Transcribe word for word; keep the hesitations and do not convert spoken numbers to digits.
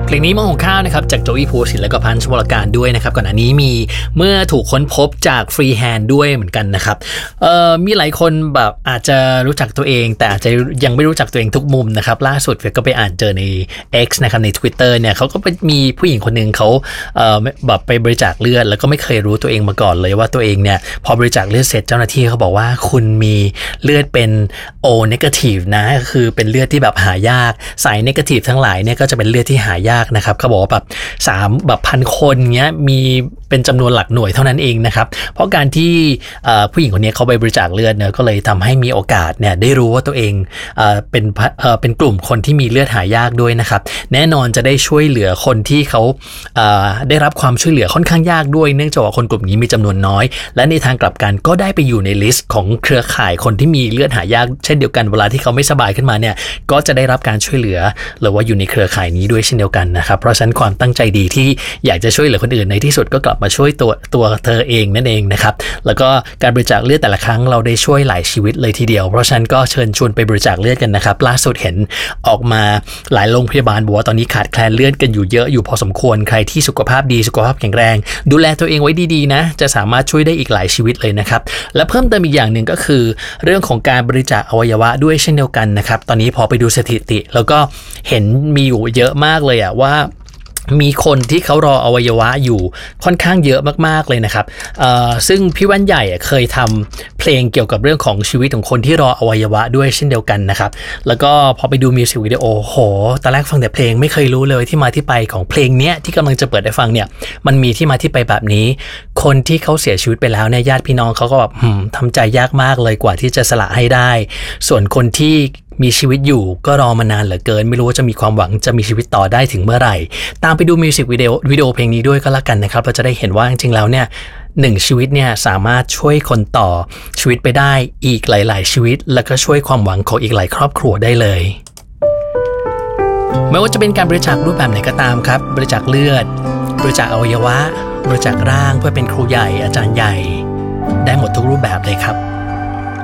เพลงนี้มองข้าวนะครับจากโจอี้ภูสิทธิ์และก็พันชวรการด้วยนะครับก่อนหน้านี้มีเมื่อถูกค้นพบจากฟรีแฮนด์ด้วยเหมือนกันนะครับเอ่อมีหลายคนแบบอาจจะรู้จักตัวเองแต่อาจจะยังไม่รู้จักตัวเองทุกมุมนะครับล่าสุดเฟก็ไปอ่านเจอใน X นะครับใน Twitter เนี่ยเขาก็มีผู้หญิงคนนึงเขาเอ่อแบบไปบริจาคเลือดแล้วก็ไม่เคยรู้ตัวเองมาก่อนเลยว่าตัวเองเนี่ยพอบริจาคเลือดเสร็จเจ้าหน้าที่เขาบอกว่าคุณมีเลือดเป็น O negative นะก็คือเป็นเลือดที่แบบหายากสาย negative ทั้งหลายเนี่ยก็จะเป็นเลือดที่หายากนะครับเขาบอกว่าแบบสามแบบพันคนเงี้ยมีเป็นจำนวนหลักหน่วยเท่านั้นเองนะครับเพราะการที่ผู้หญิงคนนี้เขาไปบริจาคเลือดเนี่ยก็เลยทำให้มีโอกาสเนี่ยได้รู้ว่าตัวเองเป็นเป็นกลุ่มคนที่มีเลือดหายากด้วยนะครับแน่นอนจะได้ช่วยเหลือคนที่เขาได้รับความช่วยเหลือค่อนข้างยากด้วยเนื่องจากว่าคนกลุ่มนี้มีจำนวนน้อยและในทางกลับกันก็ได้ไปอยู่ในลิสต์ของเครือข่ายคนที่มีเลือดหายากเช่นเดียวกันเวลาที่เขาไม่สบายขึ้นมาเนี่ยก็จะได้รับการช่วยเหลือหรือว่าอยู่ในเครือข่ายนี้ด้วยเช่นเดียวกันนะครับเพราะฉะนั้นความตั้งใจดีที่อยากจะช่วยเหลือคนอื่นในที่สุดก็กลับมาช่วยตัวตัวเธอเองนั่นเองนะครับแล้วก็การบริจาคเลือดแต่ละครั้งเราได้ช่วยหลายชีวิตเลยทีเดียวเพราะฉะนั้นก็เชิญชวนไปบริจาคเลือดกันนะครับล่าสุดเห็นออกมาหลายโรงพยาบาลบอกว่าตอนนี้ขาดแคลนเลือดกันอยู่เยอะอยู่พอสมควรใครที่สุขภาพดีสุขภาพแข็งแรงดูแลตัวเองไว้ดีๆนะจะสามารถช่วยได้อีกหลายชีวิตเลยนะครับและเพิ่มเติมอีกอย่างหนึ่งก็คือเรื่องของการบริจาคอวัยวะด้วยเช่นเดียวกันนะครับตอนนี้พอไปดูสถิติแล้วก็เห็นมีอยู่เยอะมากเลยอะว่ามีคนที่เขารออวัยวะอยู่ค่อนข้างเยอะมากๆเลยนะครับซึ่งพี่แว่นใหญ่เคยทำเพลงเกี่ยวกับเรื่องของชีวิตของคนที่รออวัยวะด้วยเช่นเดียวกันนะครับแล้วก็พอไปดูมิวสิกวิดีโอโหตอนแรกฟังแต่เพลงไม่เคยรู้เลยที่มาที่ไปของเพลงเนี้ยที่กำลังจะเปิดให้ฟังเนี่ยมันมีที่มาที่ไปแบบนี้คนที่เขาเสียชีวิตไปแล้วเนี่ยญาติพี่น้องเขาก็แบบทำใจยากมากเลยกว่าที่จะสละให้ได้ส่วนคนที่มีชีวิตอยู่ก็รอมานานเหลือเกินไม่รู้ว่าจะมีความหวังจะมีชีวิตต่อได้ถึงเมื่อไหร่ตามไปดูมิวสิกวิดีโอวิดีโอเพลงนี้ด้วยก็แล้วกันนะครับเราจะได้เห็นว่าจริงๆแล้วเนี่ยหนึ่งชีวิตเนี่ยสามารถช่วยคนต่อชีวิตไปได้อีกหลายๆชีวิตแล้วก็ช่วยความหวังของอีกหลายครอบครัวได้เลยไม่ว่าจะเป็นการบริจาครูปแบบไหนก็ตามครับบริจาคเลือดบริจาคอวัยวะบริจาคร่างเพื่อเป็นครูใหญ่อาจารย์ใหญ่ได้หมดทุกรูปแบบเลยครับ